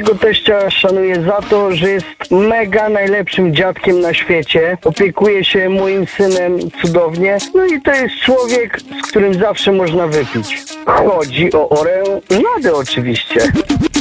mojego teścia szanuję za to, że jest mega najlepszym dziadkiem na świecie. Opiekuje się moim synem cudownie. No i to jest człowiek, z którym zawsze można wypić. Chodzi o Orenadę oczywiście.